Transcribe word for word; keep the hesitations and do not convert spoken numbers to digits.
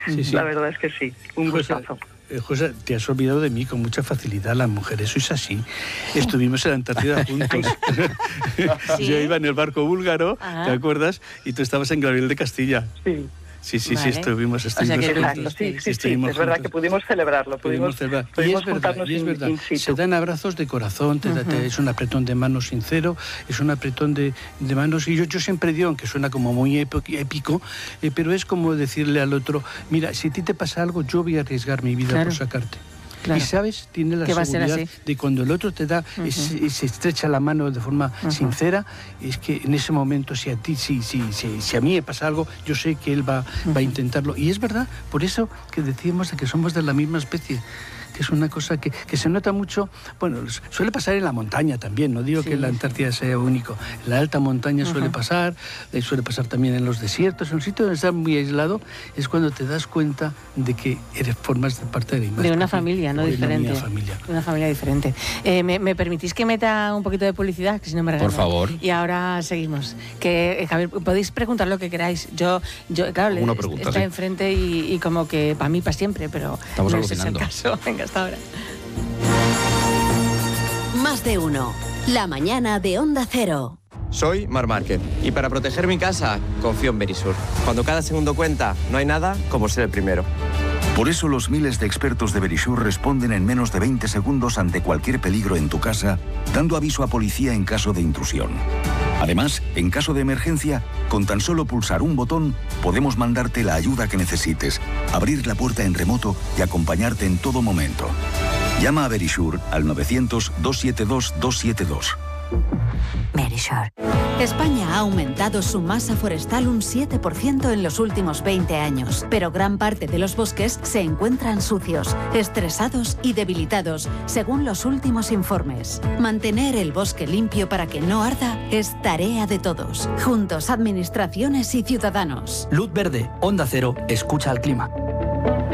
Sí, sí. La verdad es que sí, un José, gustazo. eh, José, te has olvidado de mí con mucha facilidad, las mujeres sois así. Estuvimos en la Antártida juntos. ¿Sí? Yo iba en el barco búlgaro, Ajá. ¿te acuerdas? Y tú estabas en Gabriel de Castilla. Sí, Sí, sí, Vale. sí, estuvimos, O sea estuvimos que exacto, juntos. sí, sí, sí, Estuvimos es verdad juntos. que pudimos celebrarlo, pudimos, Pudimos celebrar. Y pudimos es verdad, juntarnos y es in- verdad. in situ. Se dan abrazos de corazón, te da- te- es un apretón de manos sincero, es un apretón de, de manos. Y yo, yo siempre digo, aunque suena como muy épico, épico eh, pero es como decirle al otro, mira, si a ti te pasa algo, yo voy a arriesgar mi vida Claro. por sacarte. Claro. Y sabes, tiene la Que va a ser seguridad así. de cuando el otro te da, Ujú. es- y se estrecha la mano de forma Ujú. sincera, es que en ese momento, si a ti, si, si, si, si a mí me pasa algo, yo sé que él va, va a intentarlo. Y es verdad, por eso que decíamos de que somos de la misma especie, que es una cosa que, que se nota mucho, bueno, suele pasar en la montaña también, no digo Sí, que la Antártida sea único, en la alta montaña suele Ujú. pasar, eh, suele pasar también en los desiertos, en un sitio donde estás muy aislado, es cuando te das cuenta de que eres formas de parte de la misma De una especie, familia, ¿no? o de Diferente. Una familia. De una familia diferente. Eh, ¿me, me permitís que meta un poquito de publicidad? Que si no me regañan. Por favor. Y ahora seguimos. Que, eh, Javier, podéis preguntar lo que queráis. Yo, yo claro, Una le- pregunta, está sí. enfrente y, y como que para mí, para siempre, pero Estamos no ese es el alucinando. caso. Venga, hasta ahora. Más de uno. La mañana de Onda Cero. Soy Mar Márquez y para proteger mi casa confío en Verisur. Cuando cada segundo cuenta, no hay nada como ser el primero. Por eso los miles de expertos de Verisur responden en menos de veinte segundos ante cualquier peligro en tu casa, dando aviso a policía en caso de intrusión. Además, en caso de emergencia, con tan solo pulsar un botón, podemos mandarte la ayuda que necesites, abrir la puerta en remoto y acompañarte en todo momento. Llama a Verisur al novecientos, doscientos setenta y dos, doscientos setenta y dos. Verisur. España ha aumentado su masa forestal un siete por ciento en los últimos veinte años, pero gran parte de los bosques se encuentran sucios, estresados y debilitados, según los últimos informes. Mantener el bosque limpio para que no arda es tarea de todos, juntos administraciones y ciudadanos. Luz verde, Onda Cero, escucha al clima.